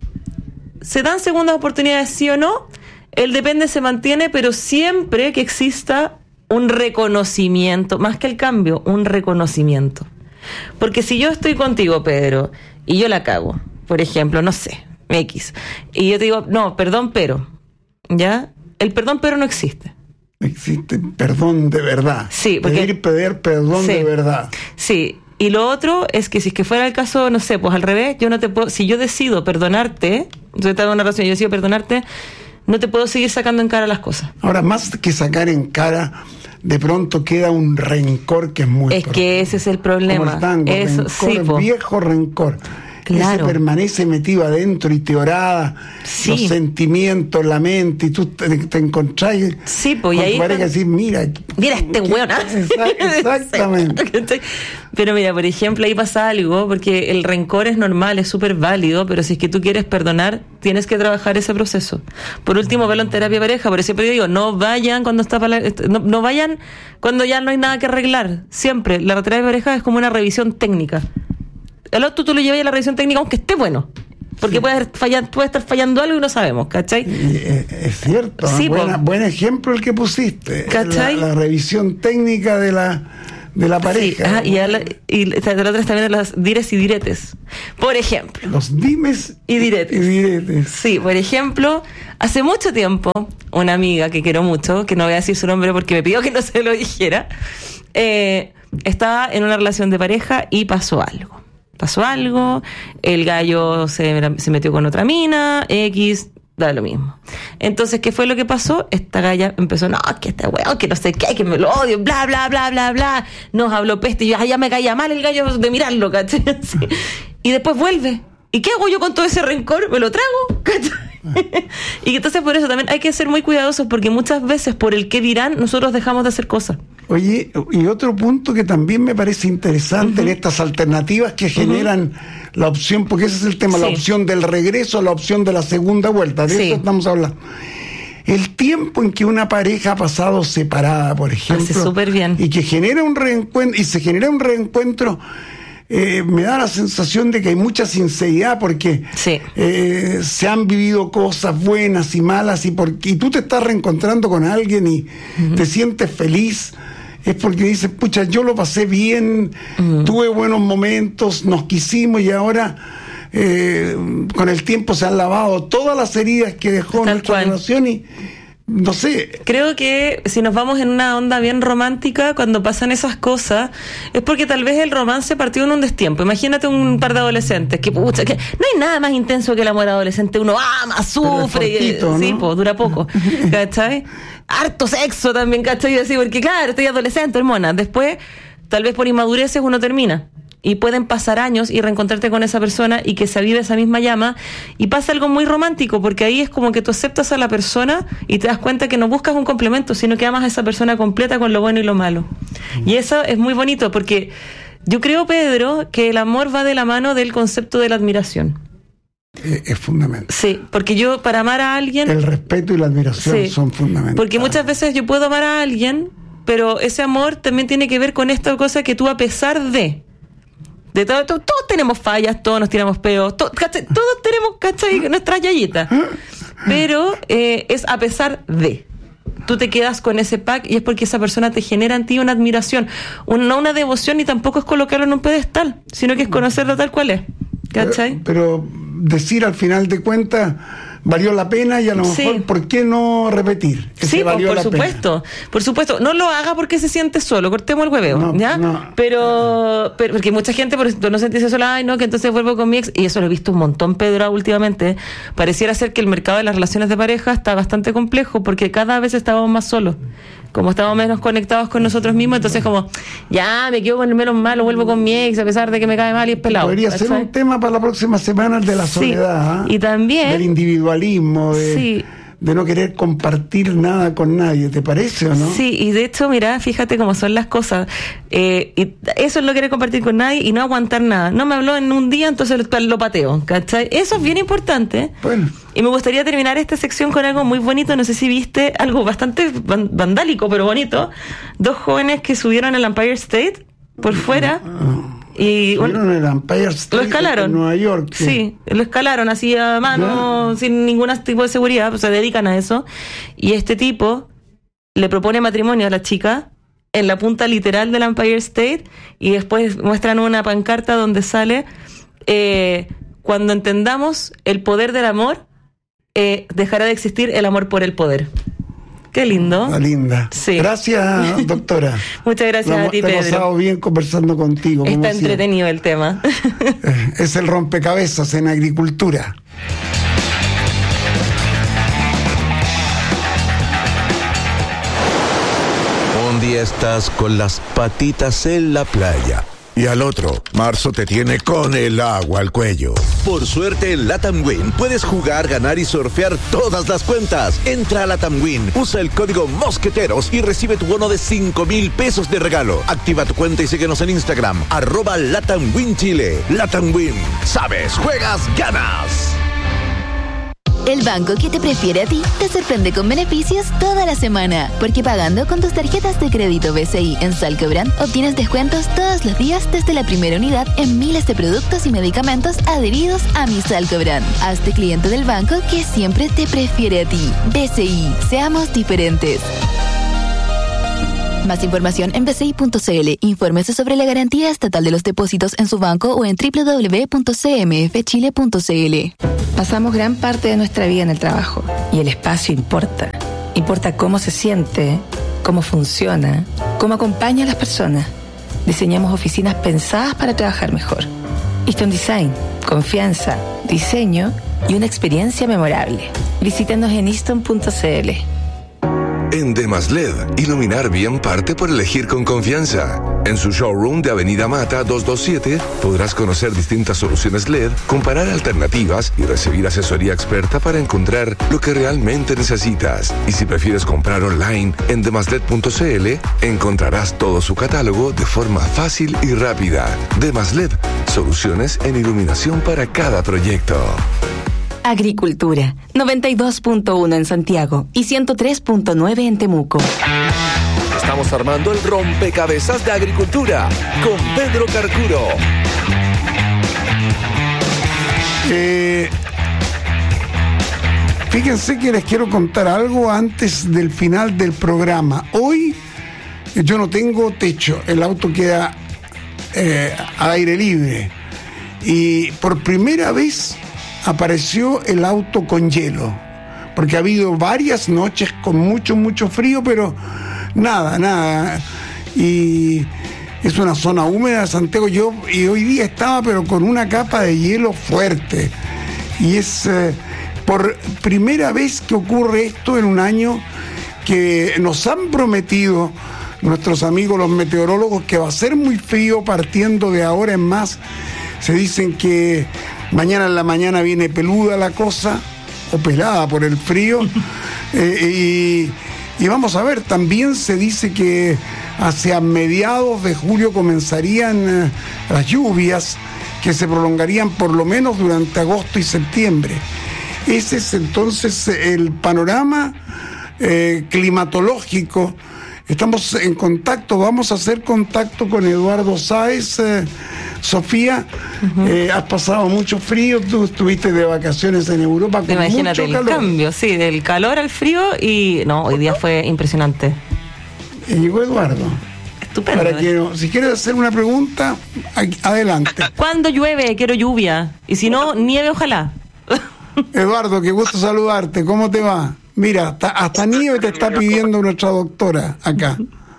¿se dan segundas oportunidades, sí o no? El depende se mantiene, pero siempre que exista un reconocimiento, más que el cambio, un reconocimiento. Porque si yo estoy contigo, Pedro, y yo la cago, por ejemplo, no sé, X, y yo te digo, no, perdón, pero, ¿ya? El perdón, pero no existe. Existe perdón de verdad. Sí, porque pedir perdón de verdad. Sí, y lo otro es que si es que fuera el caso, no sé, pues al revés, yo no te puedo, si yo decido perdonarte, yo te hago una razón, yo decido perdonarte, no te puedo seguir sacando en cara las cosas. Ahora, más que sacar en cara, de pronto queda un rencor que es muy profundo. Que ese es el problema. Como el tango, eso, rencor, viejo rencor. Claro. ese permanece metido adentro y te orada los sentimientos, la mente, y tú te encontrás con tu pareja y decís, mira este weón. Exactamente. Pero mira, por ejemplo, ahí pasa algo, porque el rencor es normal, es súper válido, pero si es que tú quieres perdonar, tienes que trabajar ese proceso. Por último, verlo en terapia de pareja. Por eso siempre digo, no vayan cuando no vayan cuando ya no hay nada que arreglar. Siempre, la terapia de pareja es como una revisión técnica. El otro tú lo llevas a la revisión técnica aunque esté bueno. Porque puede estar fallando algo y no sabemos, ¿cachai? Es cierto, sí, buen ejemplo el que pusiste. ¿Cachai? La revisión técnica de la pareja. Sí. Y la otra es también las dires y diretes. Por ejemplo. Los dimes y diretes. Sí, por ejemplo, hace mucho tiempo, una amiga que quiero mucho, que no voy a decir su nombre porque me pidió que no se lo dijera, estaba en una relación de pareja y pasó algo, el gallo se metió con otra mina, da lo mismo. Entonces, ¿qué fue lo que pasó? Esta galla empezó, no, que este weón, que no sé qué, que me lo odio, bla, bla, bla, bla, bla. Nos habló peste y yo, ya me caía mal el gallo de mirarlo, ¿cachai? Así. Y después vuelve. ¿Y qué hago yo con todo ese rencor? ¿Me lo trago? ¿Cachai? Y entonces por eso también hay que ser muy cuidadosos, porque muchas veces por el qué dirán nosotros dejamos de hacer cosas. Oye, y otro punto que también me parece interesante en estas alternativas que generan la opción, porque ese es el tema, la opción del regreso, la opción de la segunda vuelta, de eso estamos hablando. El tiempo en que una pareja ha pasado separada, por ejemplo, hace súper bien. Y que genera un reencuentro, y se genera un reencuentro, me da la sensación de que hay mucha sinceridad, porque se han vivido cosas buenas y malas, y tú te estás reencontrando con alguien y te sientes feliz, es porque dices, pucha, yo lo pasé bien, tuve buenos momentos, nos quisimos, y ahora con el tiempo se han lavado todas las heridas que dejó nuestra relación, y no sé. Creo que si nos vamos en una onda bien romántica, cuando pasan esas cosas, es porque tal vez el romance partió en un destiempo. Imagínate un par de adolescentes, que pucha, que no hay nada más intenso que el amor adolescente. Uno ama, sufre, cortito, sí, ¿no? Dura poco, ¿cachai? Harto sexo también, ¿cachai? Así, porque claro, estoy adolescente, hermana. Después, tal vez por inmadureces uno termina. Y pueden pasar años y reencontrarte con esa persona y que se avive esa misma llama, y pasa algo muy romántico, porque ahí es como que tú aceptas a la persona y te das cuenta que no buscas un complemento, sino que amas a esa persona completa con lo bueno y lo malo. Y eso es muy bonito, porque yo creo, Pedro, que el amor va de la mano del concepto de la admiración. Es fundamental. Sí, porque yo, para amar a alguien, el respeto y la admiración son fundamentales. Porque muchas veces yo puedo amar a alguien, pero ese amor también tiene que ver con esta cosa que tú, a pesar de todos tenemos fallas, todos nos tiramos peos, todos tenemos, ¿cachai? Nuestras yayitas. Pero es a pesar de. Tú te quedas con ese pack, y es porque esa persona te genera en ti una admiración, no una devoción, ni tampoco es colocarlo en un pedestal, sino que es conocerlo tal cual es. ¿Cachai? Pero decir al final de cuentas, valió la pena, y a lo mejor, ¿por qué no repetir? Sí, por supuesto. No lo haga porque se siente solo, cortemos el hueveo, ¿ya? No. Pero porque mucha gente, por ejemplo, no sentirse sola, ay, no, que entonces vuelvo con mi ex, y eso lo he visto un montón, Pedro, últimamente. Pareciera ser que el mercado de las relaciones de pareja está bastante complejo, porque cada vez estábamos más solos. Como estamos menos conectados con nosotros mismos, entonces como, ya, me quedo con el menos malo, vuelvo con mi ex, a pesar de que me cae mal y es pelado. Podría ser un tema para la próxima semana, el de la soledad. Y también del individualismo, de no querer compartir nada con nadie, ¿te parece o no? Sí, y de hecho, mira, fíjate cómo son las cosas. Y eso es no querer compartir con nadie y no aguantar nada. No me habló en un día, entonces lo pateo, ¿cachai? Eso es bien importante. Bueno. Y me gustaría terminar esta sección con algo muy bonito. No sé si viste algo bastante vandálico, pero bonito. 2 jóvenes que subieron al Empire State por fuera. Y el Empire State, lo escalaron en Nueva York. Sí, lo escalaron así a mano, sin ningún tipo de seguridad, pues se dedican a eso. Y este tipo le propone matrimonio a la chica en la punta literal del Empire State, y después muestran una pancarta donde sale: cuando entendamos el poder del amor, dejará de existir el amor por el poder. Qué lindo. Está linda. Sí. Gracias, doctora. Muchas gracias a ti, Pedro. Te he pasado bien conversando contigo. Está entretenido el tema. Es el rompecabezas en agricultura. Un día estás con las patitas en la playa Y al otro, marzo te tiene con el agua al cuello. Por suerte, en Latam Win puedes jugar, ganar y surfear todas las cuentas. Entra a Latam Win, usa el código Mosqueteros y recibe tu bono de 5,000 pesos de regalo. Activa tu cuenta y síguenos en Instagram, @Latam Win Chile. Latam Win, sabes, juegas, ganas. El banco que te prefiere a ti te sorprende con beneficios toda la semana, porque pagando con tus tarjetas de crédito BCI en Salcobrand obtienes descuentos todos los días desde la primera unidad en miles de productos y medicamentos adheridos a Mi Salcobrand. Hazte cliente del banco que siempre te prefiere a ti. BCI, seamos diferentes. Más información en bci.cl. Infórmese sobre la garantía estatal de los depósitos en su banco o en www.cmfchile.cl. Pasamos gran parte de nuestra vida en el trabajo y el espacio importa. Importa cómo se siente, cómo funciona, cómo acompaña a las personas. Diseñamos oficinas pensadas para trabajar mejor. Easton Design, confianza, diseño y una experiencia memorable. Visítenos en easton.cl. En Demasled, iluminar bien parte por elegir con confianza. En su showroom de Avenida Mata 227 podrás conocer distintas soluciones LED, comparar alternativas y recibir asesoría experta para encontrar lo que realmente necesitas. Y si prefieres comprar online en demasled.cl, encontrarás todo su catálogo de forma fácil y rápida. Demasled, soluciones en iluminación para cada proyecto. Agricultura, 92.1 en Santiago y 103.9 en Temuco. Estamos armando el rompecabezas de agricultura con Pedro Carcuro. Fíjense que les quiero contar algo antes del final del programa. Hoy yo no tengo techo, el auto queda al aire libre y por primera vez apareció el auto con hielo, porque ha habido varias noches con mucho frío, pero nada, y es una zona húmeda de Santiago. Y hoy día estaba pero con una capa de hielo fuerte, y es por primera vez que ocurre esto en un año que nos han prometido nuestros amigos los meteorólogos que va a ser muy frío partiendo de ahora en más. Se dicen que mañana en la mañana viene peluda la cosa, o pelada por el frío, y vamos a ver, también se dice que hacia mediados de julio comenzarían las lluvias, que se prolongarían por lo menos durante agosto y septiembre. Ese es entonces el panorama climatológico. Estamos en contacto, vamos a hacer contacto con Eduardo Sáez. Sofía, has pasado mucho frío, tú estuviste de vacaciones en Europa con Imagínate mucho el calor. cambio, sí, del calor al frío y no, hoy día fue impresionante. Llegó Eduardo. Estupendo. Para que, si quieres hacer una pregunta, adelante. ¿Cuándo llueve? Quiero lluvia. Y si no, nieve, ojalá. Eduardo, qué gusto saludarte. ¿Cómo te va? Mira, hasta nieve te está pidiendo nuestra doctora acá.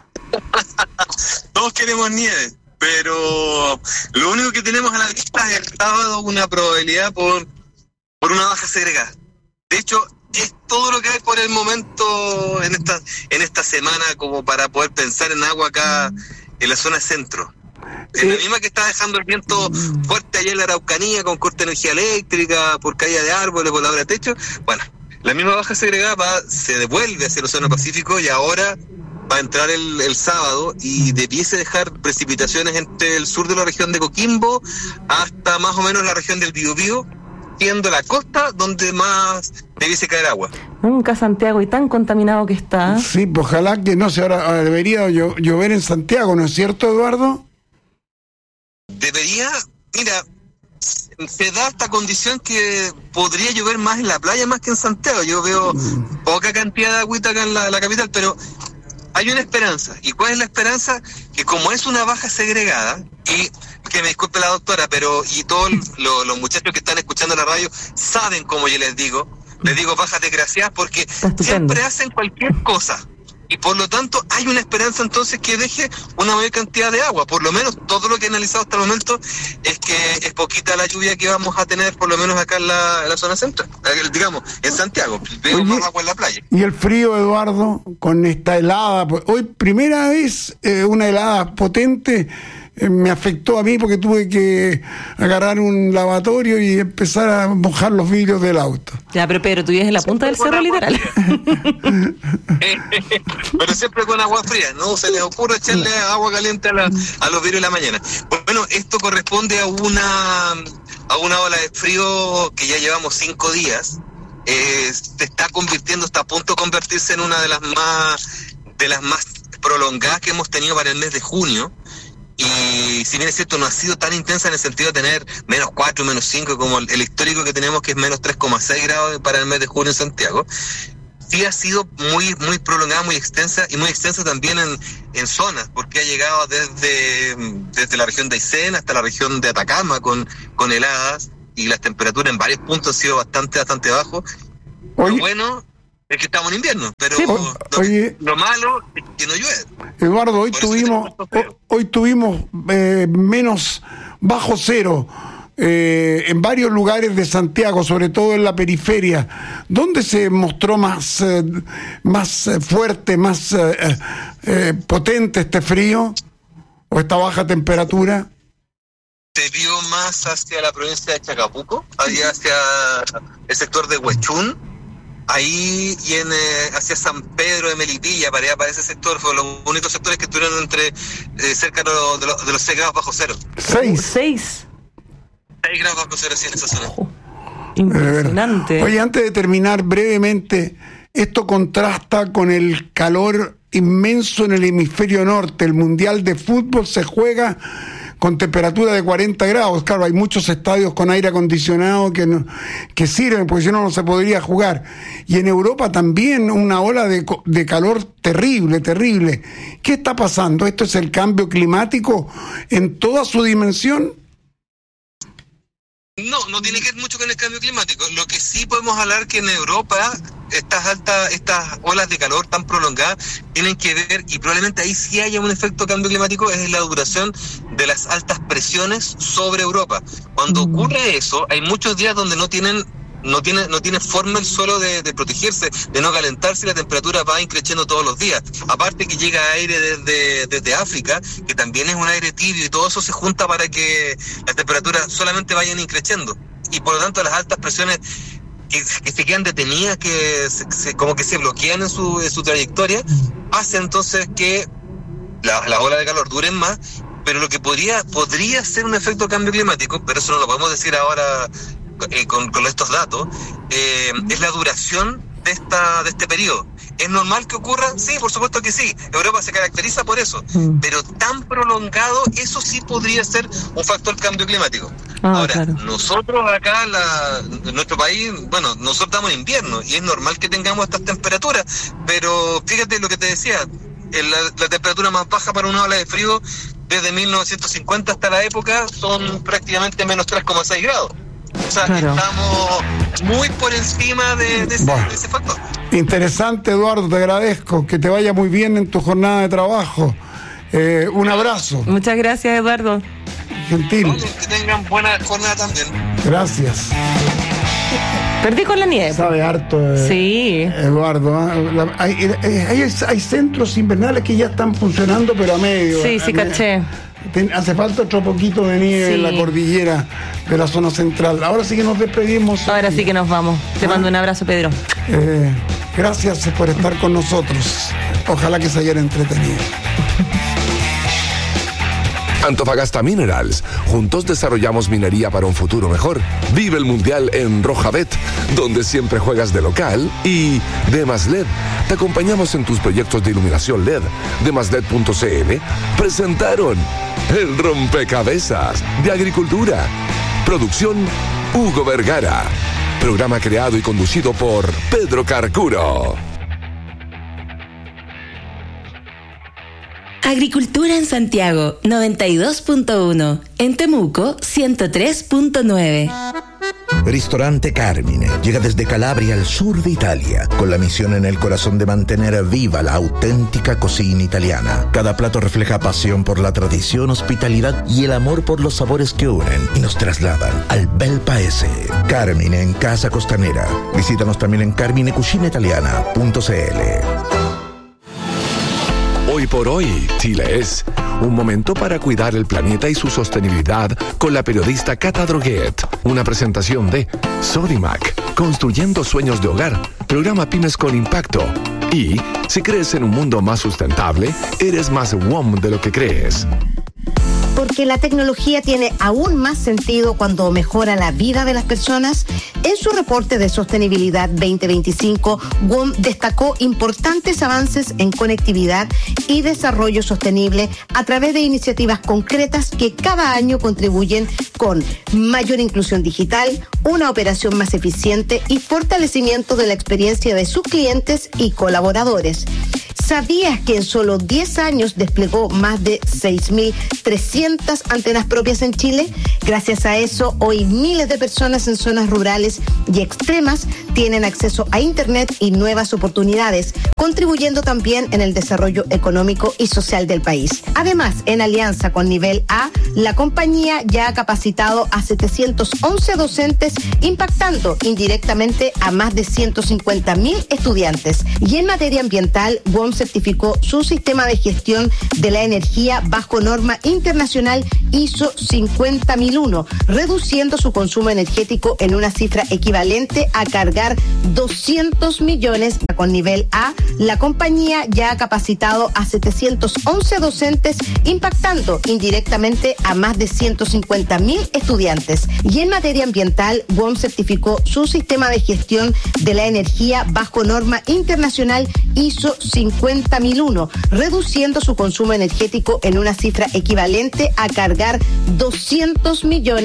Todos queremos nieve, pero lo único que tenemos a la vista es el sábado una probabilidad por una baja segregada. De hecho, es todo lo que hay por el momento en esta semana como para poder pensar en agua acá en la zona centro. Es la misma que está dejando el viento fuerte allá en la Araucanía con corte de energía eléctrica, por caída de árboles, por la obra de techo. Bueno, la misma baja segregada se devuelve hacia el Océano Pacífico y ahora va a entrar el sábado y debiese dejar precipitaciones entre el sur de la región de Coquimbo hasta más o menos la región del Biobío, siendo la costa donde más debiese caer agua. Nunca Santiago y tan contaminado que está. Sí, pues ojalá que no se ahora debería llover en Santiago, ¿no es cierto, Eduardo? Debería, mira, se da esta condición que podría llover más en la playa más que en Santiago. Yo veo poca cantidad de agüita acá en la capital, pero hay una esperanza. ¿Y cuál es la esperanza? Que como es una baja segregada, y que me disculpe la doctora, pero y todos los muchachos que están escuchando la radio saben cómo yo les digo bajas desgraciadas porque siempre hacen cualquier cosa. Y por lo tanto hay una esperanza entonces que deje una mayor cantidad de agua. Por lo menos todo lo que he analizado hasta el momento es que es poquita la lluvia que vamos a tener por lo menos acá en la zona central, digamos, en Santiago. Veo más agua en la playa. Y el frío, Eduardo, con esta helada, hoy primera vez una helada potente me afectó a mí porque tuve que agarrar un lavatorio y empezar a mojar los vidrios del auto. Ya, pero Pedro, tú vives en la punta del cerro, literal. Pero siempre con agua fría, no se les ocurre echarle agua caliente a los vidrios de la mañana. Bueno, esto corresponde a una ola de frío que ya llevamos 5 días. Se está convirtiendo, está a punto de convertirse en una de las más prolongadas que hemos tenido para el mes de junio. Y si bien es cierto, no ha sido tan intensa en el sentido de tener -4, -5 como el histórico que tenemos, que es -3,6 grados para el mes de junio en Santiago, sí ha sido muy muy prolongada, muy extensa, y muy extensa también en zonas, porque ha llegado desde la región de Aysén hasta la región de Atacama con heladas, y las temperaturas en varios puntos han sido bastante bajo. Lo bueno es que estamos en invierno, pero lo malo es que no llueve. Eduardo, hoy tuvimos menos bajo cero en varios lugares de Santiago, sobre todo en la periferia. ¿Dónde se mostró más fuerte, más potente este frío o esta baja temperatura? Se vio más hacia la provincia de Chacabuco, allá hacia el sector de Huechún, ahí y hacia San Pedro de Melipilla, para ese sector, fueron los únicos sectores que estuvieron cerca de los 6 grados bajo cero. 6 grados bajo cero, sí, en esa zona. Impresionante. Oye, antes de terminar brevemente, esto contrasta con el calor inmenso en el hemisferio norte. El Mundial de Fútbol se juega con temperatura de 40 grados. Claro, hay muchos estadios con aire acondicionado que sirven, porque si no, no se podría jugar. Y en Europa también una ola de calor terrible. ¿Qué está pasando? ¿Esto es el cambio climático en toda su dimensión? No tiene que ver mucho con el cambio climático. Lo que sí podemos hablar que en Europa estas olas de calor tan prolongadas tienen que ver, y probablemente ahí sí haya un efecto cambio climático, es la duración de las altas presiones sobre Europa. Cuando ocurre eso, hay muchos días donde no tiene forma el suelo de protegerse, de no calentarse, y la temperatura va increciendo todos los días. Aparte que llega aire desde África, que también es un aire tibio, y todo eso se junta para que las temperaturas solamente vayan increciendo. Y por lo tanto las altas presiones que se quedan detenidas, que como que se bloquean en su trayectoria, hace entonces que las olas de calor duren más. Pero lo que podría ser un efecto cambio climático, pero eso no lo podemos decir ahora con estos datos, es la duración de este periodo. ¿Es normal que ocurra? Sí, por supuesto que sí. Europa se caracteriza por eso. Pero tan prolongado, eso sí podría ser un factor cambio climático. Ahora, claro, nosotros acá, en nuestro país, bueno, nosotros estamos en invierno y es normal que tengamos estas temperaturas, pero fíjate lo que te decía, la temperatura más baja para una ola de frío desde 1950 hasta la época son prácticamente -3,6 grados. O sea, claro, estamos muy por encima de ese factor. Interesante, Eduardo, te agradezco. Que te vaya muy bien en tu jornada de trabajo. Un abrazo. Muchas gracias, Eduardo. Gentil. Vale, que tengan buena jornada también. Gracias. Perdí con la nieve. Sabe harto, sí, Eduardo. Hay centros invernales que ya están funcionando, pero a medio. Sí, caché. Hace falta otro poquito de nieve en la cordillera de la zona central. Ahora sí que nos despedimos. Ahora sí que nos vamos. Te mando un abrazo, Pedro. Gracias por estar con nosotros. Ojalá que se hayan entretenido. Antofagasta Minerals. Juntos desarrollamos minería para un futuro mejor. Vive el Mundial en Rojabet, donde siempre juegas de local. Y Demaslet. Te acompañamos en tus proyectos de iluminación LED. Demaslet.cl presentaron el rompecabezas de agricultura. Producción Hugo Vergara. Programa creado y conducido por Pedro Carcuro. Agricultura en Santiago, 92.1. En Temuco, 103.9. Ristorante Carmine llega desde Calabria al sur de Italia, con la misión en el corazón de mantener viva la auténtica cocina italiana. Cada plato refleja pasión por la tradición, hospitalidad y el amor por los sabores que unen y nos trasladan al bel paese. Carmine en Casa Costanera. Visítanos también en carminecucinaitaliana.cl. Hoy por hoy, Chile es un momento para cuidar el planeta y su sostenibilidad con la periodista Cata Droguet. Una presentación de Sodimac, construyendo sueños de hogar, programa Pymes con Impacto. Y si crees en un mundo más sustentable, eres más WOM de lo que crees. Porque la tecnología tiene aún más sentido cuando mejora la vida de las personas. En su reporte de sostenibilidad 2025, WOM destacó importantes avances en conectividad y desarrollo sostenible a través de iniciativas concretas que cada año contribuyen con mayor inclusión digital, una operación más eficiente y fortalecimiento de la experiencia de sus clientes y colaboradores. ¿Sabías que en solo 10 años desplegó más de 6.300 antenas propias en Chile? Gracias a eso, hoy miles de personas en zonas rurales y extremas tienen acceso a Internet y nuevas oportunidades, contribuyendo también en el desarrollo económico y social del país. Además, en alianza con Nivel A, la compañía ya ha capacitado a 711 docentes, impactando indirectamente a más de 150.000 estudiantes. Y en materia ambiental, WOM certificó su sistema de gestión de la energía bajo norma internacional ISO 50001, reduciendo su consumo energético en una cifra equivalente a cargar 200 millones. Con Nivel A, la compañía ya ha capacitado a 711 docentes, impactando indirectamente a más de 150.000 estudiantes. Y en materia ambiental, WOM certificó su sistema de gestión de la energía bajo norma internacional ISO 50001, reduciendo su consumo energético en una cifra equivalente a cargar 200 millones